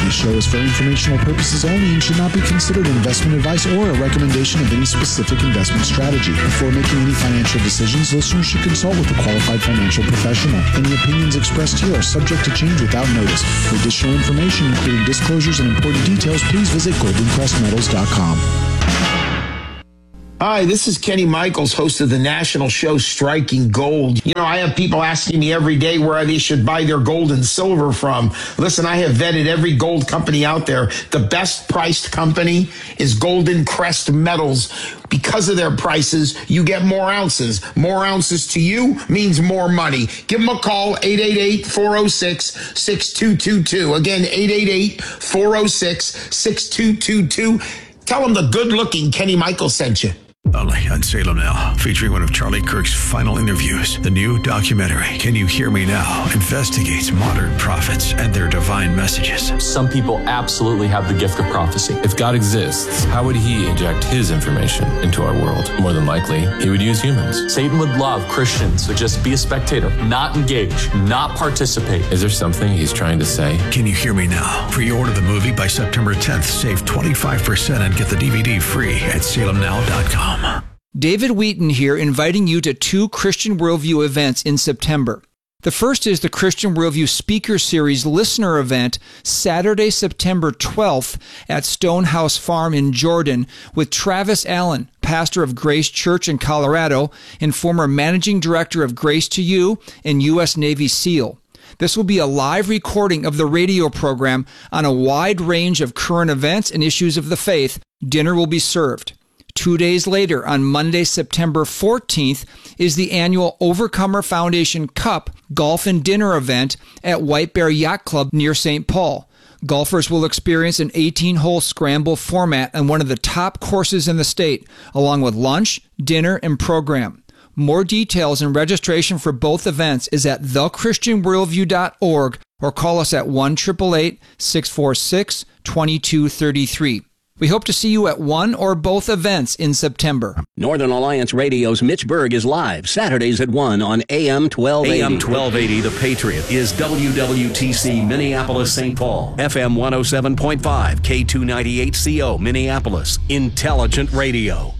This show is for informational purposes only and should not be considered investment advice or a recommendation of any specific investment strategy. Before making any financial decisions, listeners should consult with a qualified financial professional. Any opinions expressed here are subject to change without notice. For additional information, including disclosures and important details, please visit goldencrestmetals.com. Hi, this is Kenny Michaels, host of the national show Striking Gold. You know, I have people asking me every day where they should buy their gold and silver from. Listen, I have vetted every gold company out there. The best priced company is Golden Crest Metals. Because of their prices, you get more ounces. More ounces to you means more money. Give them a call, 888-406-6222. Again, 888-406-6222. Tell them the good-looking Kenny Michaels sent you. Only on Salem Now, featuring one of Charlie Kirk's final interviews. The new documentary, Can You Hear Me Now, investigates modern prophets and their divine messages. Some people absolutely have the gift of prophecy. If God exists, how would he inject his information into our world? More than likely, he would use humans. Satan would love Christians to just be a spectator, not engage, not participate. Is there something he's trying to say? Can You Hear Me Now? Pre-order the movie by September 10th. Save 25% and get the DVD free at salemnow.com. David Wheaton here, inviting you to 2 Christian Worldview events in September. The first is the Christian Worldview Speaker Series listener event, Saturday, September 12th at Stonehouse Farm in Jordan with Travis Allen, pastor of Grace Church in Colorado and former managing director of Grace to You and U.S. Navy SEAL. This will be a live recording of the radio program on a wide range of current events and issues of the faith. Dinner will be served. 2 days later, on Monday, September 14th, is the annual Overcomer Foundation Cup Golf and Dinner event at White Bear Yacht Club near St. Paul. Golfers will experience an 18-hole scramble format on one of the top courses in the state, along with lunch, dinner, and program. More details and registration for both events is at thechristianworldview.org or call us at 1-888-646-2233. We hope to see you at one or both events in September. Northern Alliance Radio's Mitch Berg is live Saturdays at 1 on AM 1280. AM 1280, The Patriot, is WWTC Minneapolis, St. Paul. FM 107.5, K298CO Minneapolis. Intelligent radio.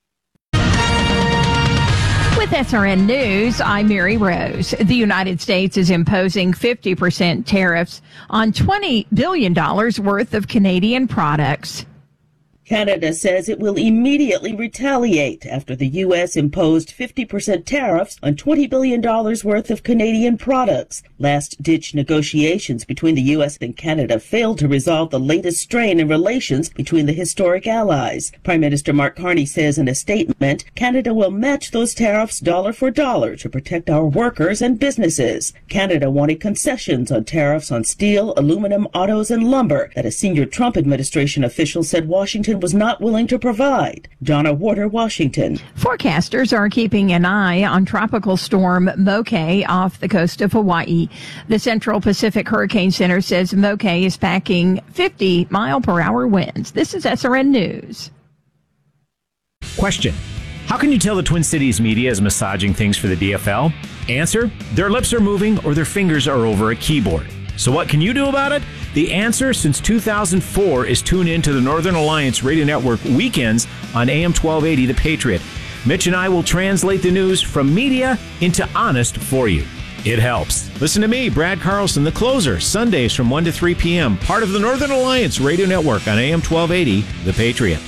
With SRN News, I'm Mary Rose. The United States is imposing 50% tariffs on $20 billion worth of Canadian products. Canada says it will immediately retaliate after the U.S. imposed 50% tariffs on $20 billion worth of Canadian products. Last-ditch negotiations between the U.S. and Canada failed to resolve the latest strain in relations between the historic allies. Prime Minister Mark Carney says in a statement, Canada will match those tariffs dollar for dollar to protect our workers and businesses. Canada wanted concessions on tariffs on steel, aluminum, autos, and lumber that a senior Trump administration official said Washington was not willing to provide. Donna Warder, Washington. Forecasters are keeping an eye on tropical storm Moke off the coast of Hawaii. The Central Pacific Hurricane Center says Moke is packing 50-mile-per-hour winds. This is SRN News. Question: how can you tell the Twin Cities media is massaging things for the DFL? Answer: their lips are moving or their fingers are over a keyboard. So what can you do about it? The answer since 2004 is tune in to the Northern Alliance Radio Network weekends on AM 1280 The Patriot. Mitch and I will translate the news from media into honest for you. It helps. Listen to me, Brad Carlson, the closer, Sundays from 1 to 3 p.m., part of the Northern Alliance Radio Network on AM 1280 The Patriot.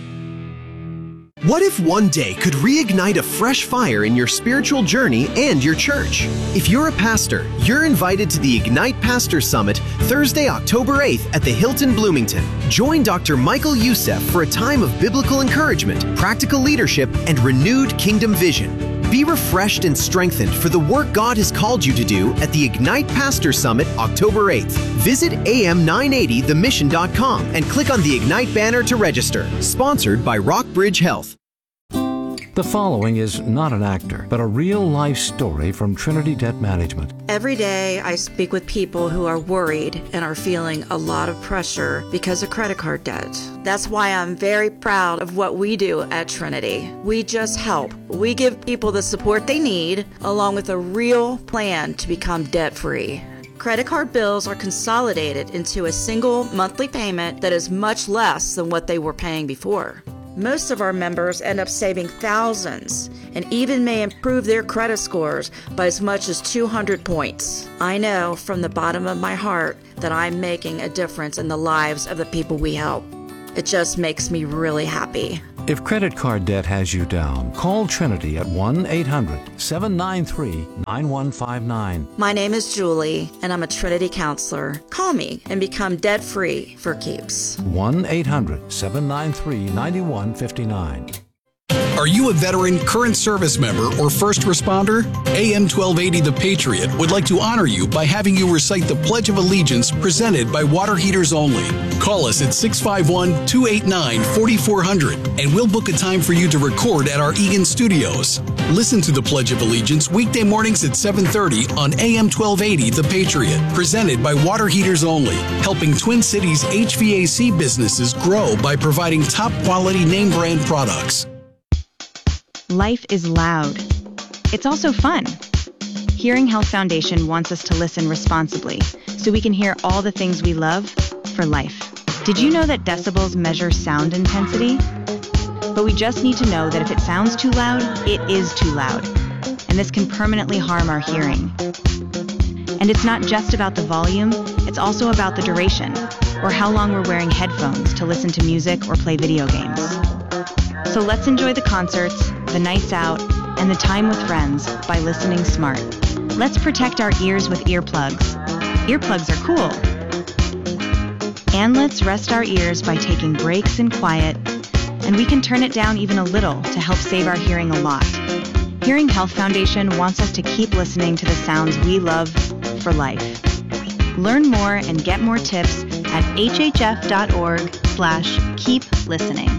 What if one day could reignite a fresh fire in your spiritual journey and your church? If you're a pastor, you're invited to the Ignite Pastor Summit Thursday, October 8th at the Hilton Bloomington. Join Dr. Michael Youssef for a time of biblical encouragement, practical leadership, and renewed kingdom vision. Be refreshed and strengthened for the work God has called you to do at the Ignite Pastor Summit October 8th. Visit am980themission.com and click on the Ignite banner to register. Sponsored by Rockbridge Health. The following is not an actor, but a real-life story from Trinity Debt Management. Every day I speak with people who are worried and are feeling a lot of pressure because of credit card debt. That's why I'm very proud of what we do at Trinity. We just help. We give people the support they need, along with a real plan to become debt-free. Credit card bills are consolidated into a single monthly payment that is much less than what they were paying before. Most of our members end up saving thousands and even may improve their credit scores by as much as 200 points. I know from the bottom of my heart that I'm making a difference in the lives of the people we help. It just makes me really happy. If credit card debt has you down, call Trinity at 1-800-793-9159. My name is Julie, and I'm a Trinity counselor. Call me and become debt-free for keeps. 1-800-793-9159. Are you a veteran, current service member, or first responder? AM 1280 The Patriot would like to honor you by having you recite the Pledge of Allegiance presented by Water Heaters Only. Call us at 651-289-4400 and we'll book a time for you to record at our Eagan studios. Listen to the Pledge of Allegiance weekday mornings at 7:30 on AM 1280 The Patriot, presented by Water Heaters Only, helping Twin Cities HVAC businesses grow by providing top quality name brand products. Life is loud. It's also fun. Hearing Health Foundation wants us to listen responsibly so we can hear all the things we love for life. Did you know that decibels measure sound intensity? But we just need to know that if it sounds too loud, it is too loud. And this can permanently harm our hearing. And it's not just about the volume, it's also about the duration, or how long we're wearing headphones to listen to music or play video games. So let's enjoy the concerts, the nights out, and the time with friends by listening smart. Let's protect our ears with earplugs. Earplugs are cool. And let's rest our ears by taking breaks in quiet, and we can turn it down even a little to help save our hearing a lot. Hearing Health Foundation wants us to keep listening to the sounds we love for life. Learn more and get more tips at hhf.org/keep listening.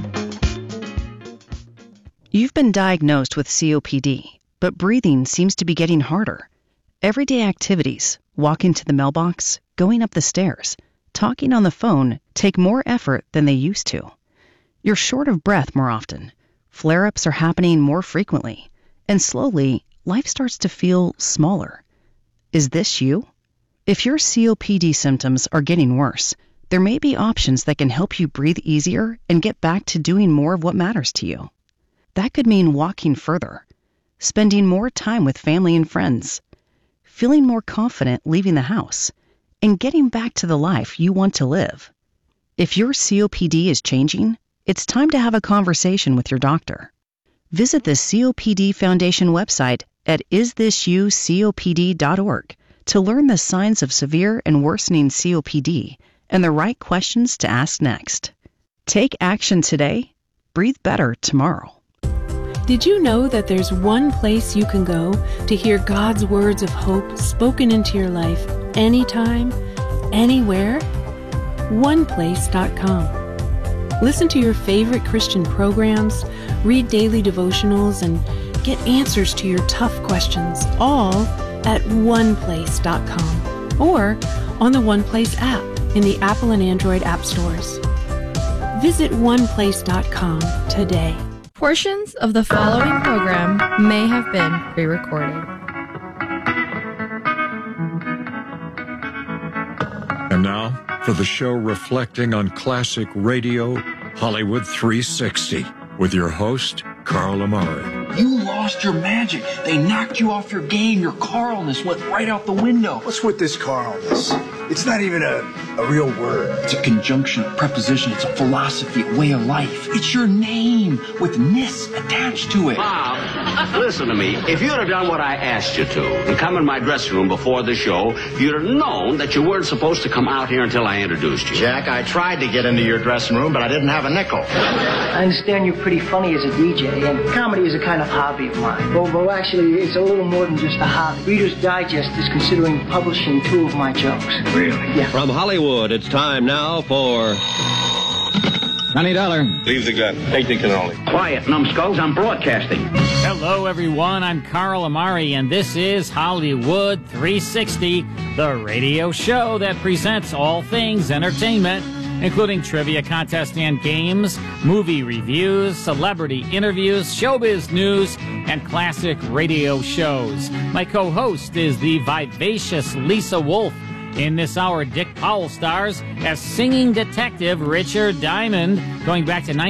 You've been diagnosed with COPD, but breathing seems to be getting harder. Everyday activities, walking to the mailbox, going up the stairs, talking on the phone take more effort than they used to. You're short of breath more often. Flare-ups are happening more frequently. And slowly, life starts to feel smaller. Is this you? If your COPD symptoms are getting worse, there may be options that can help you breathe easier and get back to doing more of what matters to you. That could mean walking further, spending more time with family and friends, feeling more confident leaving the house, and getting back to the life you want to live. If your COPD is changing, it's time to have a conversation with your doctor. Visit the COPD Foundation website at isthisyoucopd.org to learn the signs of severe and worsening COPD and the right questions to ask next. Take action today. Breathe better tomorrow. Did you know that there's one place you can go to hear God's words of hope spoken into your life anytime, anywhere? OnePlace.com. Listen to your favorite Christian programs, read daily devotionals, and get answers to your tough questions, all at OnePlace.com or on the OnePlace app in the Apple and Android app stores. Visit OnePlace.com today. Portions of the following program may have been pre-recorded. And now, for the show reflecting on classic radio, Hollywood 360, with your host, Carl Amari. You lost your magic. They knocked you off your game. Your Carlness went right out the window. What's with this Carlness? It's not even a real word. It's a conjunction, a preposition. It's a philosophy, a way of life. It's your name with ness attached to it. Bob, listen to me. If you'd have done what I asked you to and come in my dressing room before the show, you'd have known that you weren't supposed to come out here until I introduced you. Jack, I tried to get into your dressing room, but I didn't have a nickel. I understand you're pretty funny as a DJ, and comedy is a kind of hobby of mine. Well, actually, it's a little more than just a hobby. Reader's Digest is considering publishing 2 of my jokes. Really? Yeah. From Hollywood, it's time now for $20. Leave the gun. Take the cannoli. Quiet, numbskulls. I'm broadcasting. Hello, everyone. I'm Carl Amari, and this is Hollywood 360, the radio show that presents all things entertainment, including trivia contests and games, movie reviews, celebrity interviews, showbiz news, and classic radio shows. My co-host is the vivacious Lisa Wolf, In this hour, Dick Powell stars as singing detective Richard Diamond, going back to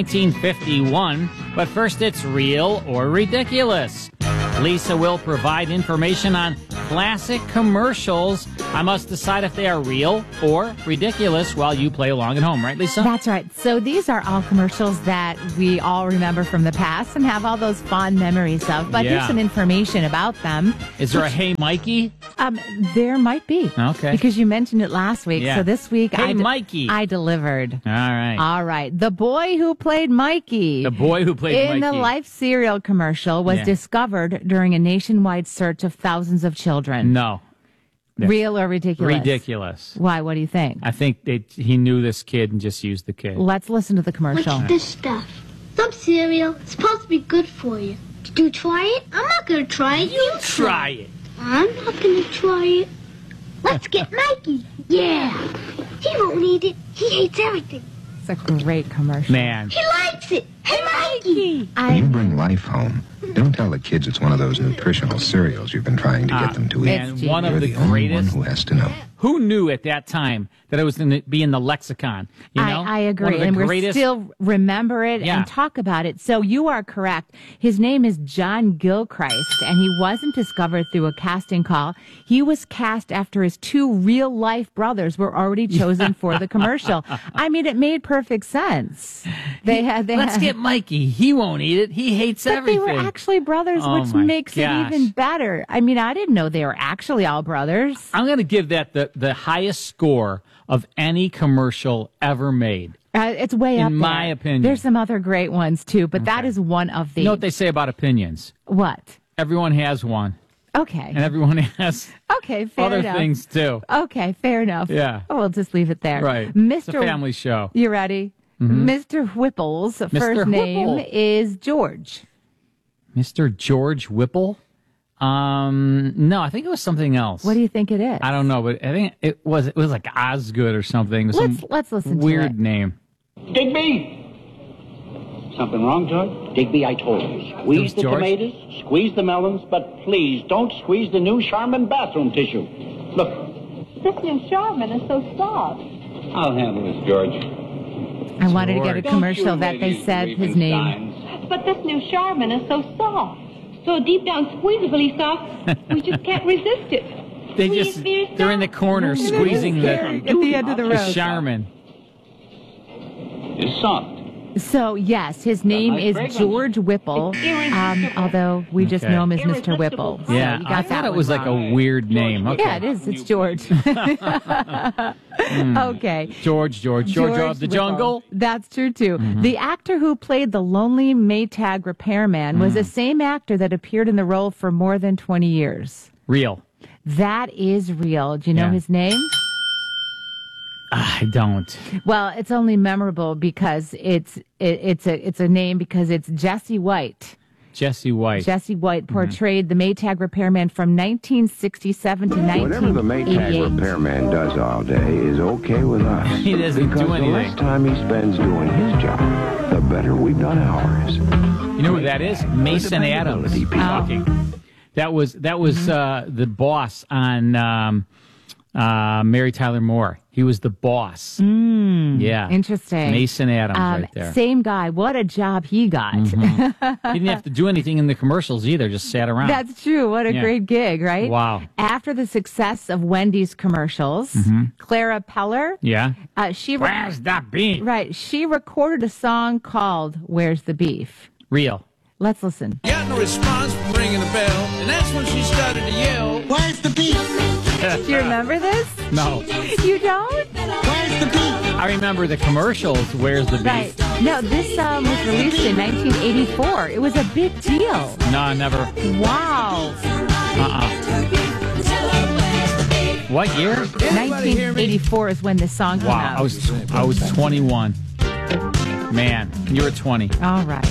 1951. But first, it's Real or Ridiculous. Lisa will provide information on classic commercials. I must decide if they are real or ridiculous while you play along at home, right, Lisa? That's right. So these are all commercials that we all remember from the past and have all those fond memories of. But here's some information about them. Is there a Hey Mikey? There might be. Okay. Because you mentioned it last week. Yeah. So this week, Hey Mikey. I delivered. All right. All right. The boy who played Mikey. The boy who played Mikey. In the Life cereal commercial was discovered during a nationwide search of thousands of children. No. Real or ridiculous? Ridiculous. Why? What do you think? I think he knew this kid and just used the kid. Let's listen to the commercial. What's this stuff? Some cereal. It's supposed to be good for you. Did you try it? I'm not going to try it. You try it. I'm not going to try it. Let's get Mikey. Yeah. He won't eat it. He hates everything. It's a great commercial. Man. He likes it. Hey, Mikey. When you bring Life home, don't tell the kids it's one of those nutritional cereals you've been trying to get them to eat. Man, one of You're the only greatest. one who has to know. Who knew at that time that it was going to be in the lexicon? You know? I agree. One of the And greatest. we still remember it and talk about it. So you are correct. His name is John Gilchrist, and he wasn't discovered through a casting call. He was cast after his two real-life brothers were already chosen for the commercial. I mean, it made perfect sense. Let's get Mikey. He won't eat it. He hates everything. They were actually brothers, which makes it even better. I mean, I didn't know they were actually all brothers. I'm going to give that the highest score of any commercial ever made. It's way up there. In my opinion. There's some other great ones, too, but that is one of the... You know what they say about opinions? What? Everyone has one. Okay. And everyone has fair other enough. things, too. Okay, fair enough. Yeah. We'll just leave it there. Right. It's a family show. You ready? Mhm. Mr. Whipple's first name Whipple. is George. Mr. George Whipple? No, I think it was something else. What do you think it is? I don't know, but I think it was like Osgood or something. Let's listen to weird it. name. Digby! Something wrong, George? Digby, I told you. Squeeze the tomatoes, squeeze the melons, but please don't squeeze the new Charmin bathroom tissue. Look, This new Charmin is so soft. I'll handle this, George. I wanted to get a commercial that they said his name. But this new Charmin is so soft. So deep down squeezably soft, we just can't resist it. They're in the corner squeezing At the end of the road. Charmin. It's soft. So, yes, his name nice is fragrance. George Whipple, although we just Okay. know him as Mr. Whipple. So Yeah, you got I that thought it one was like wrong. a weird name. Okay. Yeah, it is. It's George. Okay. George of the Whipple. Jungle. That's true, too. The actor who played the lonely Maytag repairman was the same actor that appeared in the role for more than 20 years. Real. That is real. Do you know Yeah. his name? I don't. Well, it's only memorable because it's a name because it's Jesse White. Jesse White. Jesse White portrayed the Maytag repairman from 1967 to Whatever the 1988. Maytag repairman does all day is okay with us. He doesn't because do anything. the less time he spends doing his job, the better we've done ours. You know who that is? Mason Adams talking. That was the boss on Mary Tyler Moore. He was the boss. Yeah. Interesting. Mason Adams right there. Same guy. What a job he got. He didn't have to do anything in the commercials either, just sat around. That's true. What a Yeah. great gig, right? Wow. After the success of Wendy's commercials, Clara Peller, Yeah. Where's the beef? Right. She recorded a song called Where's the Beef? Real. Let's listen. Got no response from ringing the bell, and that's when she started to yell, "Where's the beef?" Do you remember this? No. You don't? Where's the beef? I remember the commercials. Where's the beef? Right. No, this song was released in 1984. It was a big deal. No, never. Wow. What year? 1984 is when this song came Wow, out. I was 21. Man, you were 20. All right.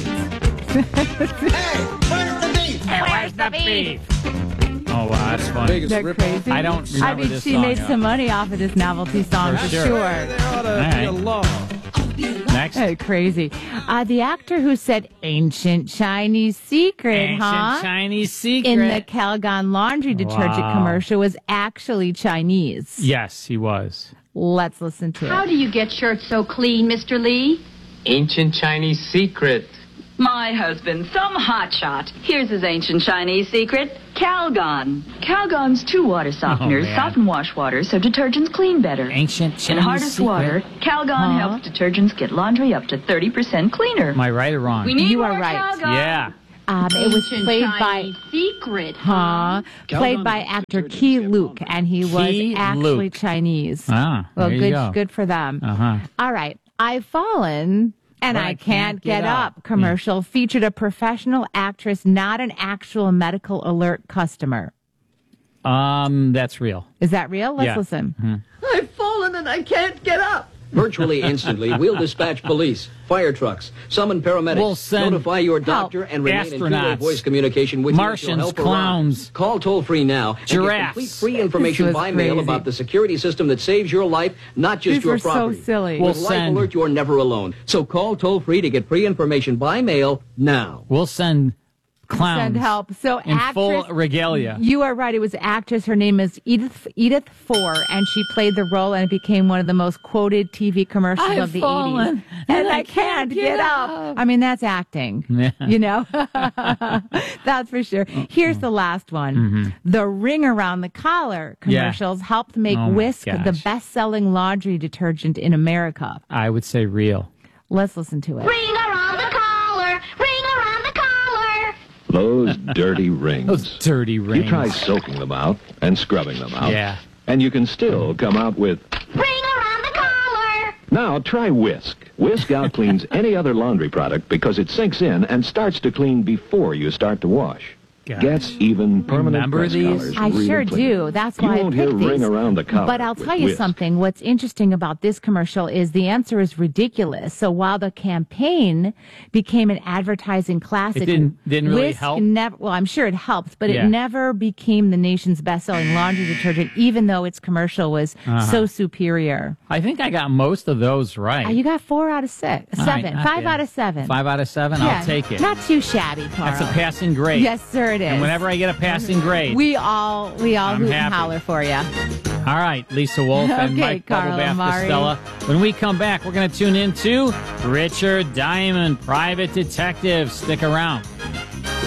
Hey, where's the beef? Oh, wow, that's funny. They're crazy. I don't remember I mean, this she song, made yeah. some money off of this novelty song For for sure. sure. there ought to be a law. Next. next. Crazy. The actor who said Ancient Chinese Secret, Ancient Chinese Secret. in the Calgon laundry detergent commercial was actually Chinese. Yes, he was. Let's listen to How it. do you get shirts so clean, Mr. Lee? Ancient Chinese Secret. My husband, some hotshot. Here's his ancient Chinese secret, Calgon. Calgon's 2 water softeners soften wash water so detergents clean better. Ancient Chinese In hardest secret. water, Calgon helps detergents get laundry up to 30% cleaner. Am I right or wrong? We need You more are right. Calgon. Yeah. It was Ancient played Chinese by Secret, played by actor Key Luke, and he was Key actually Luke. Chinese. Ah, well, there you go. good for them. Uh-huh. All right, I've fallen. And But I can't get up. Commercial featured a professional actress, not an actual medical alert customer. That's real. Is that real? Let's Yeah. listen. I've fallen and I can't get up. Virtually instantly, we'll dispatch police, fire trucks, summon paramedics, We'll send notify your doctor, and remain in two-way astronauts, voice communication with Martians, you until help clowns, arrives. Call toll-free now and giraffes. get complete free information This was by mail crazy. about the security system that saves your life, not just These your were so property. silly. With We'll Life send- Alert, you're never alone. So call toll-free to get free information by mail now. We'll send clowns. Send help. So in full actress, regalia. You are right. It was actress. Her name is Edith Four, and she played the role, and it became one of the most quoted TV commercials of the 80s. And I can't get up. I mean, that's acting. Yeah. You know, that's for sure. Here's the last one. Mm-hmm. The ring around the collar commercials helped make Oh, my Whisk gosh. the best-selling laundry detergent in America. I would say real. Let's listen to it. Ring around the collar, ring around the collar. Those dirty rings. Those dirty rings. You try soaking them out and scrubbing them out. Yeah. And you can still come out with... Ring around the collar. Now try Whisk. Whisk out cleans any other laundry product because it sinks in and starts to clean before you start to wash. Gosh. Gets even permanent Remember press these? collars I really sure clean. do. That's why you won't I hear picked ring these. around the collar. But I'll with tell you Whisk. something. What's interesting about this commercial is the answer is ridiculous. So while the campaign became an advertising classic, It didn't really Whisk help? Never, well, I'm sure it helped, but Yeah. it never became the nation's best-selling laundry detergent, even though its commercial was so superior. I think I got most of those right. You got 4 out of 6, All 7, right, not 5 bad. out of 7. 5 out of 7? Yeah, I'll take it. Not too shabby, Carl. That's a passing grade. Yes, sir, it is. And whenever I get a passing grade, we all hoot and happy. holler for you. all right, Lisa Wolf and Okay, Mike Carl Bubblebath Amari. Costello. When we come back, we're going to tune into Richard Diamond, Private Detective. Stick around.